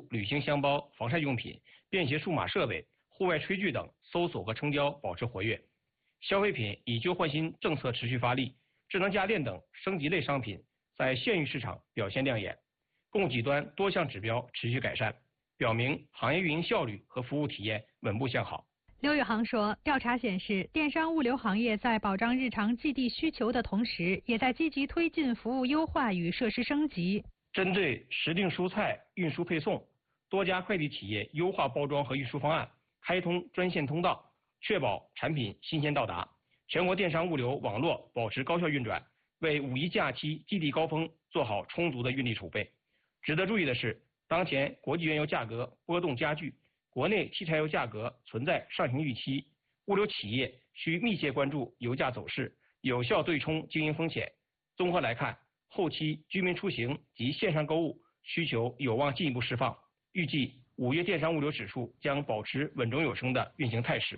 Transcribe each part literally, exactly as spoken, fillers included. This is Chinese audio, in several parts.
如旅行箱包、防晒用品、便携数码设备、户外炊具等搜索和成交保持活跃。消费品以旧换新政策持续发力，智能家电等升级类商品在县域市场表现亮眼，供给端多项指标持续改善，表明行业运营效率和服务体验稳步向好。 刘宇航说，调查显示，电商物流行业在保障日常寄递需求的同时，也在积极推进服务优化与设施升级。 针对时令蔬菜运输配送，多家快递企业优化包装和运输方案，开通专线通道，确保产品新鲜到达。全国电商物流网络保持高效运转，为五一假期寄递高峰做好充足的运力储备。值得注意的是，当前国际原油价格波动加剧，国内汽柴油价格存在上行预期，物流企业需密切关注油价走势，有效对冲经营风险。综合来看，后期居民出行及线上购物需求有望进一步释放，预计五月电商物流指数将保持稳中有升的运行态势。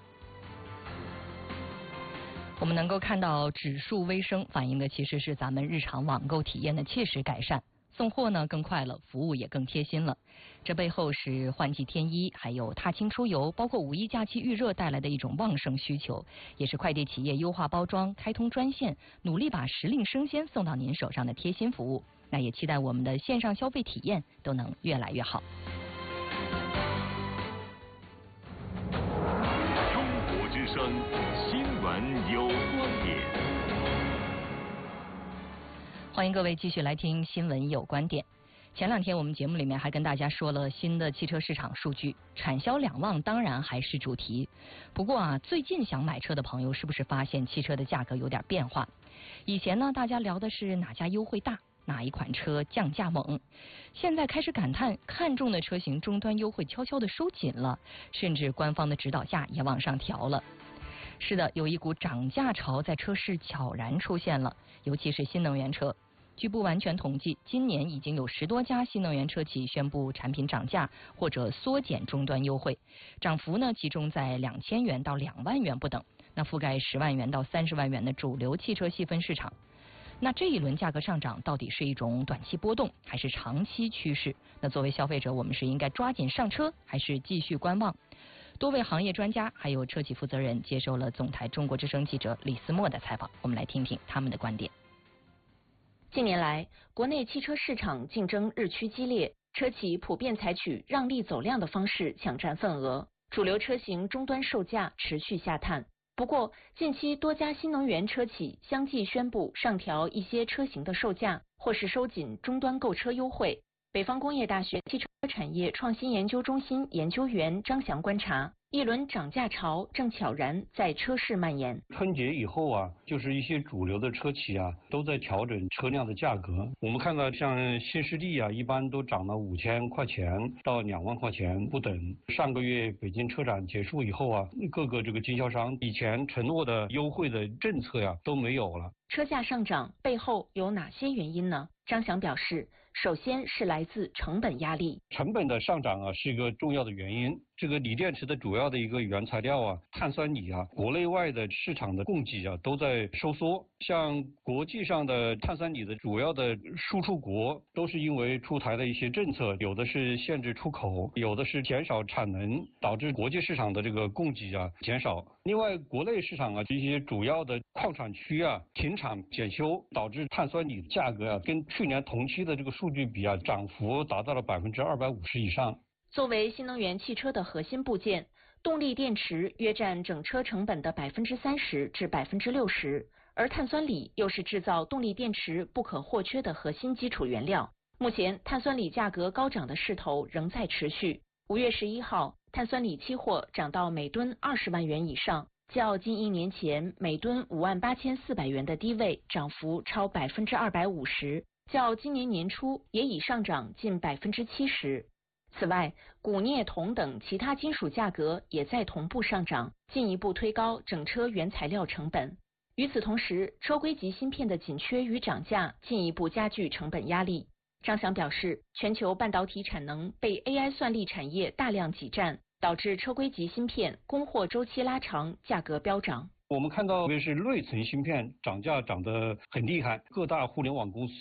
我们能够看到指数微升，反映的其实是咱们日常网购体验的切实改善。送货呢更快了，服务也更贴心了。这背后是换季添衣，还有踏青出游，包括五一假期预热带来的一种旺盛需求，也是快递企业优化包装、开通专线，努力把时令生鲜送到您手上的贴心服务。那也期待我们的线上消费体验都能越来越好。 中国之声，新闻有观点。 欢迎各位继续来听新闻有观点。前两天我们节目里面还跟大家说了新的汽车市场数据，产销两旺当然还是主题。不过啊，最近想买车的朋友是不是发现汽车的价格有点变化？以前呢，大家聊的是哪家优惠大，哪一款车降价猛，现在开始感叹看中的车型终端优惠悄悄的收紧了，甚至官方的指导价也往上调了。是的，有一股涨价潮在车市悄然出现了，尤其是新能源车。据不完全统计，今年已经有十多家新能源车企宣布产品涨价或者缩减终端优惠，涨幅呢集中在两千元到两万元不等，那覆盖十万元到三十万元的主流汽车细分市场。那这一轮价格上涨到底是一种短期波动，还是长期趋势？那作为消费者，我们是应该抓紧上车，还是继续观望？多位行业专家还有车企负责人接受了总台中国之声记者李思墨的采访，我们来听听他们的观点。 近年来，国内汽车市场竞争日趋激烈，车企普遍采取让利走量的方式抢占份额，主流车型终端售价持续下探。不过，近期多家新能源车企相继宣布上调一些车型的售价，或是收紧终端购车优惠。北方工业大学汽车产业创新研究中心研究员张翔观察，一轮涨价潮正悄然在车市蔓延。 春节以后啊，就是一些主流的车企啊，都在调整车辆的价格。我们看到像新势力啊，一般都涨了五千块钱到两万块钱不等。上个月北京车展结束以后啊，各个这个经销商以前承诺的优惠的政策呀、啊、都没有了。 车价上涨背后有哪些原因呢？张翔表示，首先是来自成本压力。 成本的上涨啊，是一个重要的原因。这个锂电池的主要的一个原材料啊，碳酸锂啊，国内外的市场的供给啊都在收缩。像国际上的碳酸锂的主要的输出国，都是因为出台的一些政策，有的是限制出口，有的是减少产能，导致国际市场的这个供给啊减少。另外，国内市场啊这些主要的矿产区啊停产检修，导致碳酸锂价格啊跟去年同期的这个数据比啊，涨幅达到了百分之二百五十以上。 作为新能源汽车的核心部件，动力电池约占整车成本的百分之三十至百分之六十，而碳酸锂又是制造动力电池不可或缺的核心基础原料。目前，碳酸锂价格高涨的势头仍在持续。五月十一号，碳酸锂期货涨到每吨二十万元以上，较近一年前每吨五万八千四百元的低位涨幅超百分之二百五十，较今年年初也已上涨近百分之七十。此外，钴、镍、铜等其他金属价格也在同步上涨，进一步推高整车原材料成本。与此同时，车规级芯片的紧缺与涨价进一步加剧成本压力。张翔表示，全球半导体产能被 A I 算力产业大量挤占，导致车规级芯片供货周期拉长，价格飙涨。 我们看到，特别是内存芯片涨价涨得很厉害，各大互联网公司